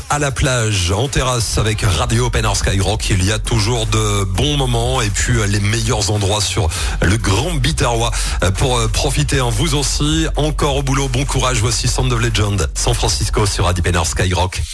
à la plage, en terrasse avec Radio Open Air Skyrock. Il y a toujours de bons moments et puis les meilleurs endroits sur le Grand Biterrois pour profiter. Vous aussi, encore au boulot. Bon courage. Voici Sound of Legend, San Francisco sur Radio Open Air Skyrock.